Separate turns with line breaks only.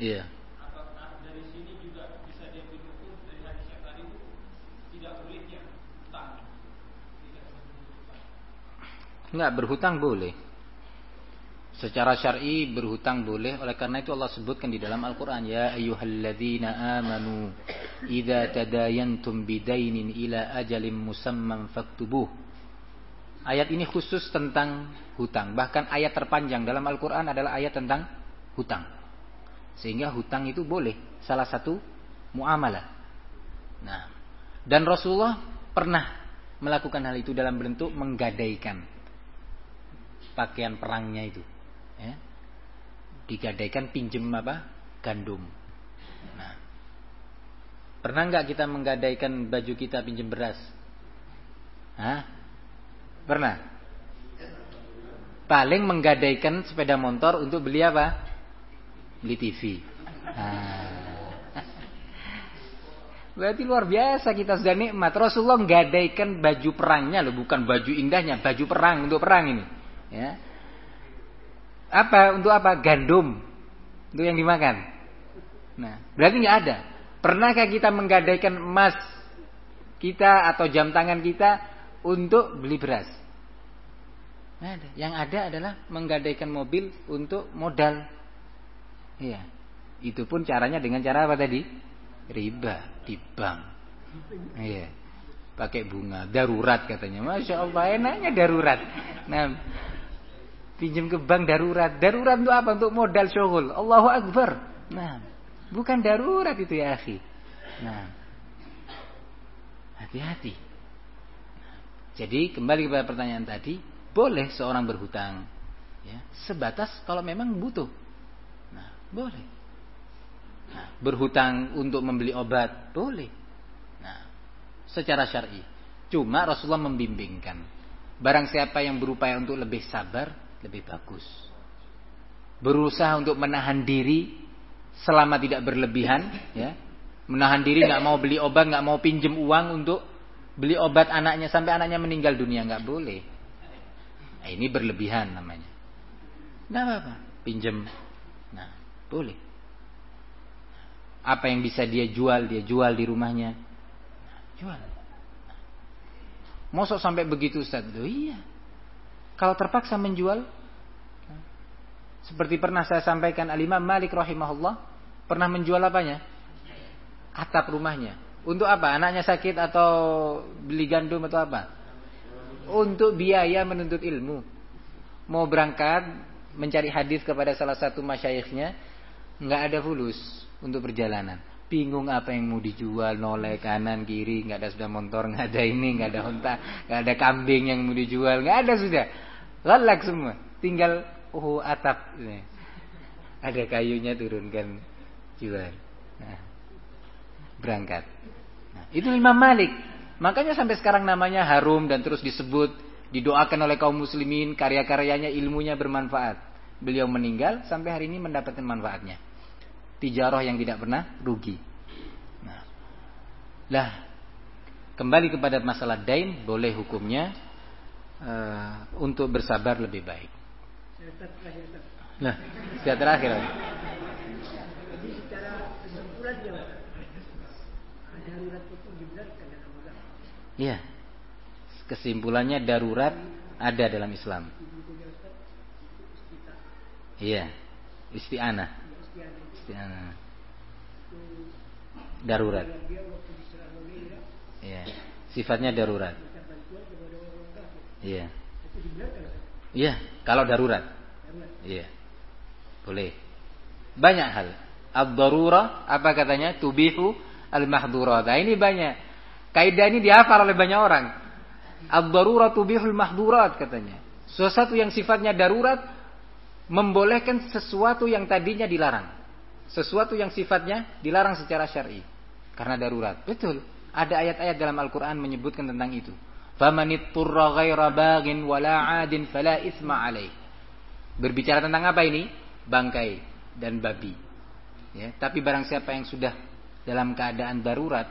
Iya.
Apakah dari sini juga bisa diambil hukum dari hadis yang tadi itu tidak bolehnya hutang? Tidak boleh hutang.
Enggak, berhutang boleh. Secara syar'i berhutang boleh, oleh karena itu Allah sebutkan di dalam Al-Qur'an, ya ayyuhalladzina amanu idza tadayantum bidainin ila ajalin musamman faktubuh. Ayat ini khusus tentang hutang. Bahkan ayat terpanjang dalam Al-Qur'an adalah ayat tentang hutang. Sehingga hutang itu boleh, salah satu muamalah. Nah, dan Rasulullah pernah melakukan hal itu dalam bentuk menggadaikan pakaian perangnya itu. Ya. Digadaikan pinjem gandum. Nah, pernah nggak kita menggadaikan baju kita pinjem beras? Hah? Pernah? Paling menggadaikan sepeda motor untuk beli apa? Beli TV. Berarti luar biasa, kita sudah nikmat. Rasulullah menggadaikan baju perangnya loh, bukan baju indahnya, baju perang, untuk perang ini. Ya. Apa? Untuk apa? Gandum. Untuk yang dimakan. Nah, berarti nggak ada. Pernahkah kita menggadaikan emas kita atau jam tangan kita untuk beli beras? Nggak ada. Yang ada adalah menggadaikan mobil untuk modal. Iya. Itu pun caranya dengan cara apa tadi? Riba di bank. Iya. Pakai bunga, darurat katanya. Masya Allah, enaknya darurat. Nah, pinjam ke bank darurat. Darurat untuk apa? Untuk modal syughul. Allahu Akbar. Nah, bukan darurat itu ya akhi. Nah, hati-hati. Jadi kembali kepada pertanyaan tadi, boleh seorang berhutang, ya, sebatas kalau memang butuh. Nah, boleh. Nah, berhutang untuk membeli obat, boleh. Nah, secara syar'i. Cuma Rasulullah membimbingkan, barang siapa yang berupaya untuk lebih sabar, lebih bagus. Berusaha untuk menahan diri selama tidak berlebihan, ya. Menahan diri, nggak mau beli obat, nggak mau pinjem uang untuk beli obat anaknya sampai anaknya meninggal dunia, nggak boleh. Nah, ini berlebihan namanya. Nggak apa-apa, pinjem. Nah, boleh. Apa yang bisa dia jual di rumahnya. Nah, jual. Mosok sampai begitu Ustaz? Oh, iya. Kalau terpaksa menjual, seperti pernah saya sampaikan, Al-Imam Malik rahimahullah pernah menjual apanya? Atap rumahnya. Untuk apa? Anaknya sakit atau beli gandum atau apa? Untuk biaya menuntut ilmu. Mau berangkat mencari hadis kepada salah satu masyayikhnya, nggak ada fulus untuk perjalanan. Bingung apa yang mau dijual, noleh kanan kiri, nggak ada sepeda motor, nggak ada ini, nggak ada onta, nggak ada kambing yang mau dijual, nggak ada sudah. Lalak semua, tinggal atap, ada kayunya turunkan, jual, nah, berangkat. Nah, itu Imam Malik. Makanya sampai sekarang namanya harum dan terus disebut, didoakan oleh kaum muslimin, karya-karyanya, ilmunya bermanfaat. Beliau meninggal sampai hari ini mendapatkan manfaatnya. Tijarah yang tidak pernah rugi. Nah, lah, kembali kepada masalah dain, boleh hukumnya untuk bersabar lebih baik. Nah, sudah terakhir.
Jadi secara kesimpulan dia darurat itu dibenarkan dalam agama.
Iya. Kesimpulannya darurat ada dalam Islam. Iya. Isti'anah. Isti'anah. Darurat. Iya. Sifatnya darurat. Iya. Iya, kalau darurat. Iya. Boleh. Banyak hal. Ad-darurah, apa katanya? Tubihu al-mahdhurat. Nah, ini banyak. Kaidah ini dihafal oleh banyak orang. Ad-darurah tubihul mahdhurat katanya. Sesuatu yang sifatnya darurat membolehkan sesuatu yang tadinya dilarang. Sesuatu yang sifatnya dilarang secara syar'i karena darurat. Betul. Ada ayat-ayat dalam Al-Qur'an menyebutkan tentang itu. Famanitturra ghaira baghin wala 'adin fala itsma 'alaih. Berbicara tentang apa ini? Bangkai dan babi. Ya, tapi barang siapa yang sudah dalam keadaan darurat,